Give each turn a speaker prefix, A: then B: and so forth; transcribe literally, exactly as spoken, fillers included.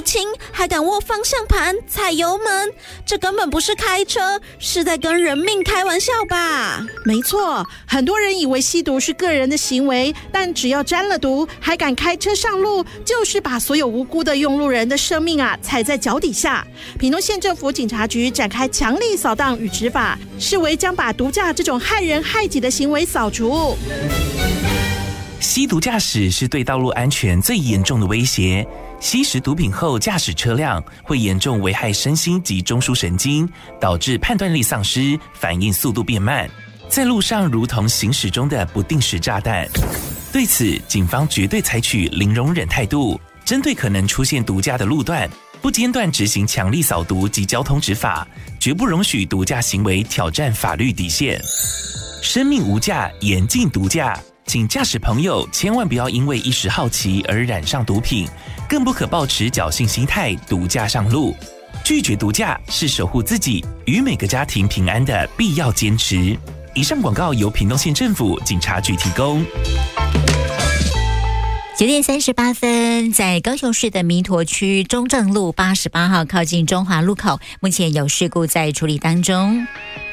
A: 清，还敢握方向盘、踩油门，这根本不是开车，是在跟人命开玩笑吧？
B: 没错，很多人以为吸毒是个人的行为，但只要沾了毒，还敢开车上路，就是把所有无辜的用路人的生命啊踩在脚底下。屏东县政府警察局展开强力扫荡与执法，视为将把毒驾这种害人害己的行为扫除。
C: 吸毒驾驶是对道路安全最严重的威胁。吸食毒品后驾驶车辆，会严重危害身心及中枢神经，导致判断力丧失，反应速度变慢，在路上如同行驶中的不定时炸弹。对此，警方绝对采取零容忍态度，针对可能出现毒驾的路段，不间断执行强力扫毒及交通执法，绝不容许毒驾行为挑战法律底线。生命无价，严禁毒驾。请驾驶朋友千万不要因为一时好奇而染上毒品，更不可抱持侥幸心态毒驾上路。拒绝毒驾是守护自己与每个家庭平安的必要坚持。以上广告由屏东县政府警察局提供。
D: 九点三十八分，在高雄市的弥陀区中正路八十八号靠近中华路口，目前有事故在处理当中。